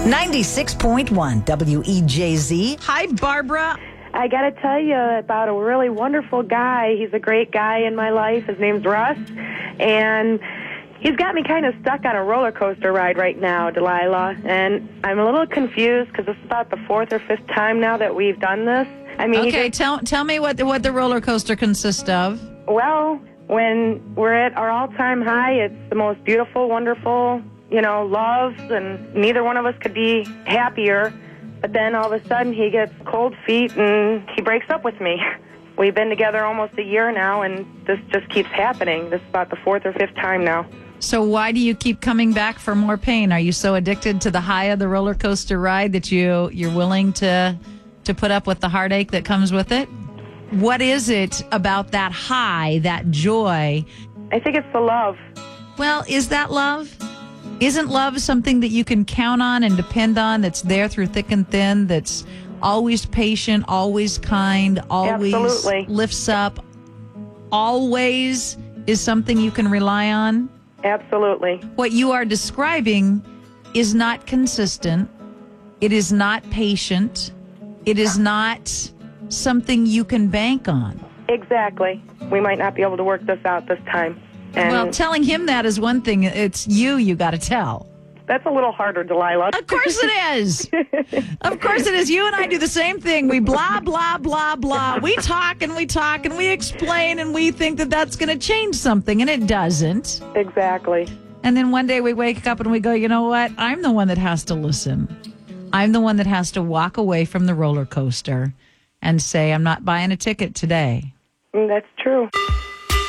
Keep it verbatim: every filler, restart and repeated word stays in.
ninety-six point one W E J Z. Hi, Barbara. I got to tell you about a really wonderful guy. He's a great guy in my life. His name's Russ, and he's got me kind of stuck on a roller coaster ride right now, Delilah, and I'm a little confused because this is about the fourth or fifth time now that we've done this. I mean, Okay, just, tell tell me what the, what the roller coaster consists of. well, when we're at our all-time high, it's the most beautiful, wonderful, you know, love, and neither one of us could be happier. But then all of a sudden he gets cold feet and he breaks up with me. We've been together almost a year now, and this just keeps happening. This is about the fourth or fifth time now. So why do you keep coming back for more pain? Are you so addicted to the high of the roller coaster ride that you you're willing to to put up with the heartache that comes with it? What is it about that high, that joy? I think it's the love. Well, is that love? Isn't love something that you can count on and depend on, that's there through thick and thin, that's always patient, always kind, always Absolutely. lifts up, always is something you can rely on? Absolutely. What you are describing is not consistent. It is not patient. It is not something you can bank on. Exactly. We might not be able to work this out this time. And Well, telling him that is one thing. It's you you got to tell. that's a little harder, Delilah. Of course it is. Of course it is. You and I do the same thing. We blah, blah, blah, blah. We talk and we talk and we explain and we think that that's going to change something, and it doesn't. Exactly. And then one day we wake up and we go, you know what? I'm the one that has to listen. I'm the one that has to walk away from the roller coaster and say, I'm not buying a ticket today. Mm, That's true.